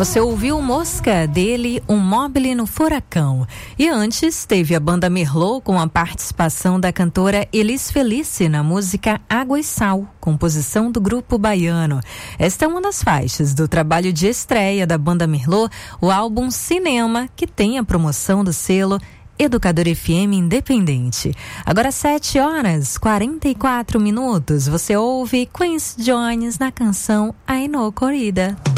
Você ouviu Mosca, dele, Um Mobile no Furacão. E antes teve a banda Merlot com a participação da cantora Elis Felice na música Água e Sal, composição do grupo baiano. Esta é uma das faixas do trabalho de estreia da banda Merlot, o álbum Cinema, que tem a promoção do selo Educador FM Independente. Agora 7h44. Você ouve Quincy Jones na canção I Know Corrida.